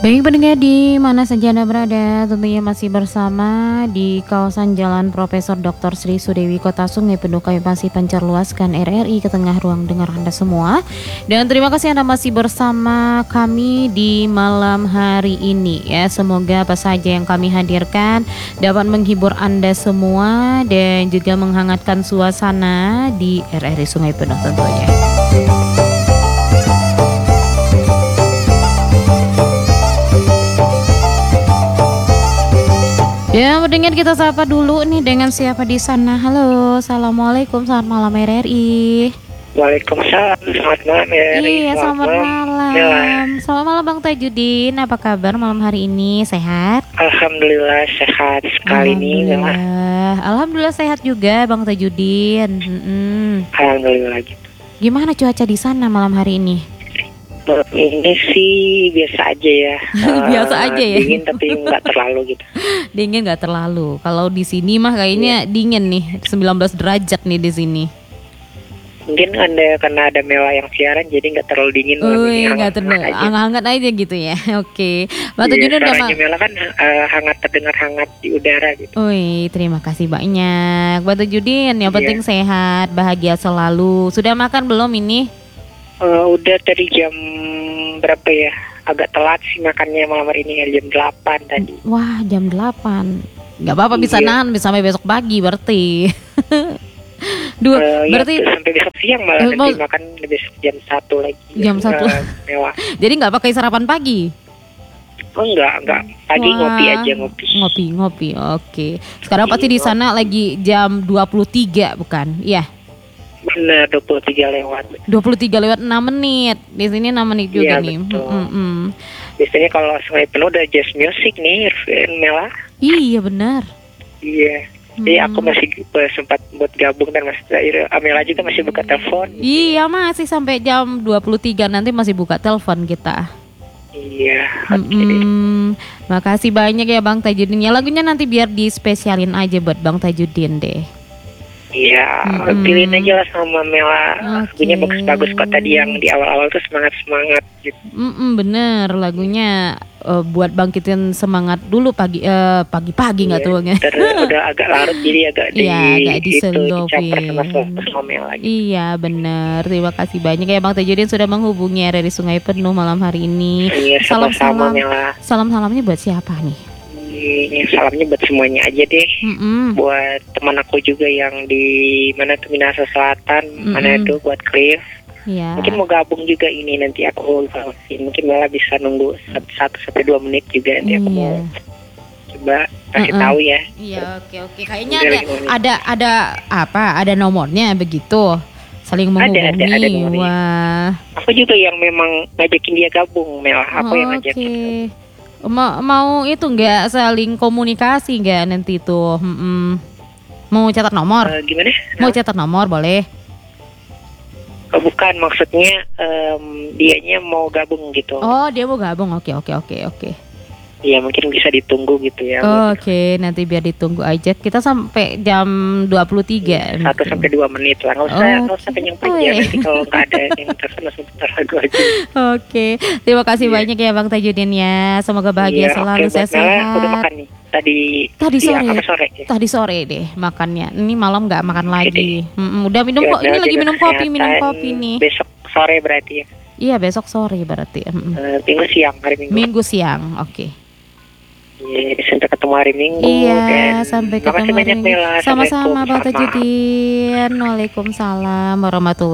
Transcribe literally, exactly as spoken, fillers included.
Baik pendengar di mana saja Anda berada, tentunya masih bersama di kawasan Jalan Profesor doktor Sri Sudewi Kota Sungai Penuh. Kami masih pancarluaskan R R I ke tengah ruang dengar Anda semua. Dan terima kasih Anda masih bersama kami di malam hari ini ya. Semoga apa saja yang kami hadirkan dapat menghibur Anda semua dan juga menghangatkan suasana di R R I Sungai Penuh tentunya. Ya, mendengar kita sapa dulu nih dengan siapa di sana. Halo, assalamualaikum, selamat malam R R I. Waalaikumsalam, selamat malam R R I. Iya, selamat malam. malam. Selamat malam Bang Tajudin. Apa kabar malam hari ini? Sehat? Alhamdulillah sehat sekali nih. Alhamdulillah. Alhamdulillah sehat juga Bang Tajudin. Mm-mm. Alhamdulillah gitu. Gimana cuaca di sana malam hari ini? Ini sih biasa aja ya. Biasa uh, aja ya. Dingin tapi nggak terlalu gitu. Dingin nggak terlalu. Kalau di sini mah kayaknya yeah. dingin nih, sembilan belas derajat nih di sini. Mungkin anda karena ada Mela yang siaran jadi nggak terlalu dingin. Wih, nggak terlalu hangat-hangat aja gitu ya. Oke. Bang Tajudin udah ma- Mela kan uh, hangat, terdengar hangat di udara gitu. Wih, terima kasih banyak Bang Tajudin. Yang yeah. penting sehat, bahagia selalu. Sudah makan belum ini? Uh, udah dari jam berapa ya? Agak telat sih makannya malam hari ini, jam delapan tadi. Wah, jam delapan. Gak apa-apa, bisa iya. nahan sampai besok pagi berarti. Dua, uh, berarti ya, sampai besok siang malah eh, nanti mau... makan besok jam satu lagi. Jam satu. Uh, mewah. Jadi gak pakai sarapan pagi? Oh enggak, enggak. Pagi Wah, ngopi aja, ngopi. Ngopi, ngopi. Oke. Sekarang pasti di sana lagi jam dua puluh tiga bukan? Iya. Benar, dua puluh tiga lewat. dua puluh tiga lewat enam menit. Di sini enam menit juga ya, nih. Betul. Mm-mm. Biasanya kalau Sungai Penuh udah jazz music nih, Mela. Iya, benar. Iya. Jadi hmm. aku masih sempat buat gabung dan masih Amela juga masih buka telepon. Iya, masih sampai jam dua puluh tiga nanti masih buka telepon kita. Iya. Oke. Okay. Makasih banyak ya Bang Tajudin. Ya lagunya nanti biar dispesialin aja buat Bang Tajudin deh. Iya, mm-hmm. pilihin aja lah sama Mela. Okay. Lagunya bagus-bagus kok tadi yang di awal-awal tuh semangat-semangat gitu. Mm-mm, bener, lagunya uh, buat bangkitin semangat dulu pagi uh, pagi-pagi nggak tuh nggak? Udah agak larut jadi agak di ya, agak dicampur sama sama Mela gitu. Iya bener, terima kasih banyak ya Bang Tajudin sudah menghubungi dari Sungai Penuh malam hari ini. Iya, salam-salam, Mela. Salam-salamnya buat siapa nih? Ini salamnya buat semuanya aja deh. Mm-mm. Buat teman aku juga yang di mana tuh Minahasa Selatan, Mm-mm. mana itu buat Cliff. Ya. Mungkin mau gabung juga ini nanti aku mungkin malah bisa nunggu satu sampai dua menit juga nanti aku mau coba kasih uh-uh. tahu ya. Iya, oke oke. Kayaknya ada ada ada apa? Ada nomornya begitu. Saling menghubungi. Ada, ada, ada nomornya. Wah. Aku juga yang memang ngajakin dia gabung, Mel. Aku oh, yang ngajakin. Okay. Ma- mau itu nggak saling komunikasi nggak nanti tuh? Mm-mm. Mau catat nomor? Uh, gimana? Mau catat nomor boleh? Oh, bukan, maksudnya um, dianya mau gabung gitu. Oh, dia mau gabung. Oke oke oke oke. Iya, mungkin bisa ditunggu gitu ya. Oh, Oke, okay. Nanti biar ditunggu aja. Kita sampai jam dua puluh tiga. Satu gitu. Sampai dua menit lah. Nggak usah, oh, nggak usah panjang panjang. Nanti kalau nggak ada yang terkena sebentar lagu aja. Oke, okay. Terima kasih yeah. banyak ya Bang Tajudin ya. Semoga bahagia yeah, selalu, okay, sehat. Udah makan nih. Tadi tadi sore. Ya, sore ya? Tadi sore deh makannya. Ini malam nggak makan okay, lagi. Mm-mm. Udah minum ya, kok. Ini lagi minum kopi, minum kopi nih. Besok sore berarti ya? Iya, besok sore berarti. Uh, minggu siang, hari Minggu. Minggu siang, oke. Okay. Iya, sampai ketemu hari Minggu. Iya, dan sampai ketemu hari Minggu. Sama-sama Bang Tajudin. Waalaikumsalam warahmatullahi